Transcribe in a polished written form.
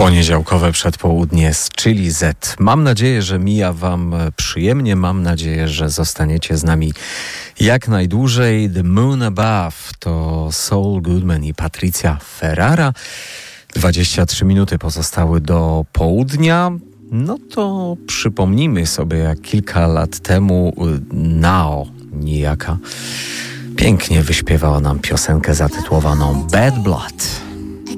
Poniedziałkowe przedpołudnie z Chili Z. Mam nadzieję, że mija wam przyjemnie. Mam nadzieję, że zostaniecie z nami jak najdłużej. The Moon Above to Saul Goodman i Patricia Ferrara. 23 minuty pozostały do południa. No to przypomnijmy sobie, jak kilka lat temu Nao niejaka pięknie wyśpiewała nam piosenkę zatytułowaną Bad Blood.